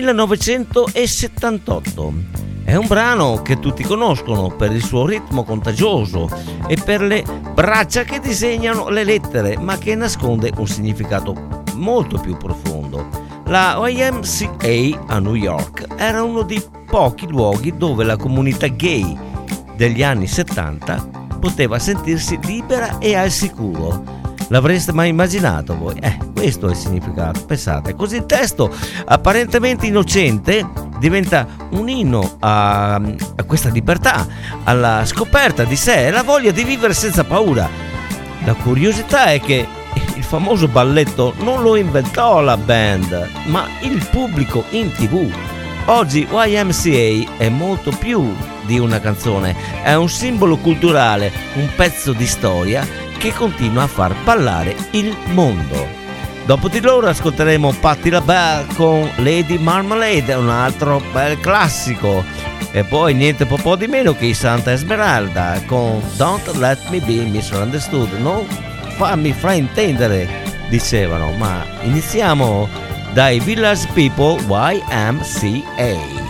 1978. È un brano che tutti conoscono per il suo ritmo contagioso e per le braccia che disegnano le lettere, ma che nasconde un significato molto più profondo. La YMCA a New York era uno dei pochi luoghi dove la comunità gay degli anni 70 poteva sentirsi libera e al sicuro. L'avreste mai immaginato voi? Questo è il significato. Pensate, così il testo apparentemente innocente diventa un inno a questa libertà, alla scoperta di sé e alla voglia di vivere senza paura. La curiosità è che il famoso balletto non lo inventò la band, ma il pubblico in TV. Oggi YMCA è molto più di una canzone, è un simbolo culturale, un pezzo di storia che continua a far ballare il mondo. Dopo di loro ascolteremo Patti LaBelle con Lady Marmalade, un altro bel classico, e poi niente po' di meno che i Santa Esmeralda con Don't Let Me Be Misunderstood. Non fammi fraintendere, dicevano, ma iniziamo dai Village People YMCA.